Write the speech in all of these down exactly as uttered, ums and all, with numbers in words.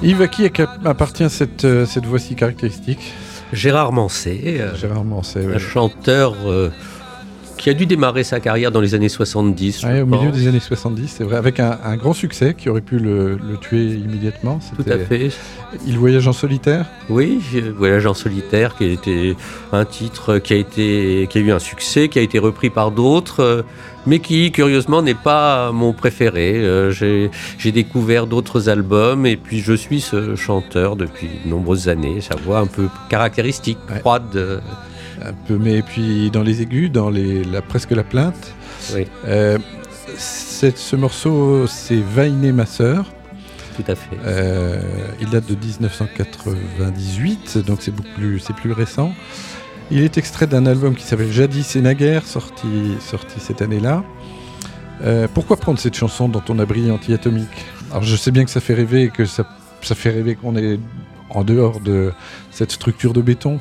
Yves, à qui appartient cette, cette voix si caractéristique ? Gérard Manset, euh, Gérard Manset, un ouais. chanteur euh, qui a dû démarrer sa carrière dans les années soixante-dix. Ouais, au milieu des années soixante-dix, c'est vrai, avec un, un grand succès qui aurait pu le, le tuer immédiatement. Tout à fait. Il voyage en solitaire ? Oui, Voyage en solitaire, qui a été un titre qui a, été, qui a eu un succès, qui a été repris par d'autres, euh, mais qui, curieusement, n'est pas mon préféré. Euh, j'ai, j'ai découvert d'autres albums, et puis je suis ce chanteur depuis de nombreuses années. Sa voix un peu caractéristique, ouais. froide. Euh, Un peu, mais puis dans les aigus, dans les, la, presque la plainte. Oui. Euh, cette, ce morceau, c'est Vainer ma sœur. Tout à fait. Euh, il date de dix-neuf cent quatre-vingt-dix-huit, donc c'est beaucoup plus, c'est plus récent. Il est extrait d'un album qui s'appelle Jadis et naguère, sorti, sorti cette année-là. Euh, pourquoi prendre cette chanson dans ton abri anti-atomique ? Alors je sais bien que ça fait rêver et que ça, ça fait rêver qu'on est en dehors de cette structure de béton.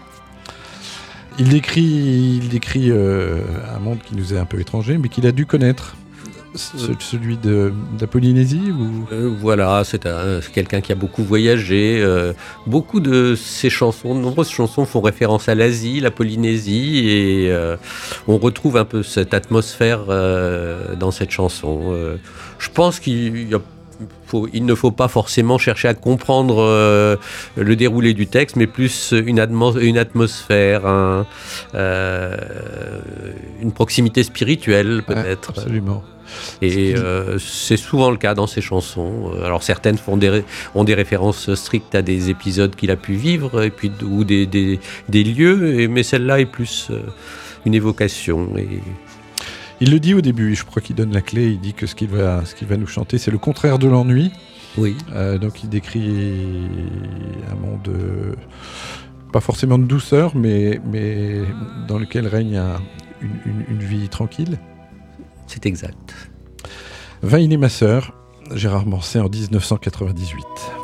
Il décrit, il décrit euh, un monde qui nous est un peu étranger, mais qu'il a dû connaître, ce, celui de, de la Polynésie ou... euh, Voilà, c'est, un, c'est quelqu'un qui a beaucoup voyagé. Euh, beaucoup de ses chansons, de nombreuses chansons font référence à l'Asie, la Polynésie, et euh, on retrouve un peu cette atmosphère euh, dans cette chanson. Euh, je pense qu'il y a Faut, il ne faut pas forcément chercher à comprendre euh, le déroulé du texte, mais plus une, atmo- une atmosphère, un, euh, une proximité spirituelle peut-être. Ouais, absolument. Et euh, c'est souvent le cas dans ses chansons. Alors certaines font des, ont des références strictes à des épisodes qu'il a pu vivre, et puis, ou des, des, des lieux, et, mais celle-là est plus euh, une évocation. Et... Il le dit au début, je crois qu'il donne la clé, il dit que ce qu'il va, ce qu'il va nous chanter, c'est le contraire de l'ennui. Oui. Euh, donc il décrit un monde, euh, pas forcément de douceur, mais, mais dans lequel règne un, une, une, une vie tranquille. C'est exact. Vainer ma sœur, Gérard Manset en dix-neuf cent quatre-vingt-dix-huit.